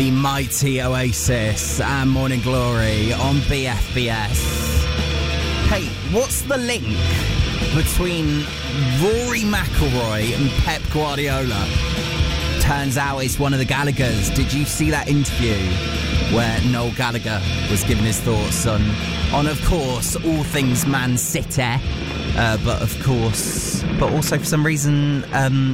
the mighty Oasis and Morning Glory on BFBS. Hey, what's the link between Rory McIlroy and Pep Guardiola? Turns out it's one of the Gallaghers. Did you see that interview where Noel Gallagher was giving his thoughts on of course, all things Man City, but also for some reason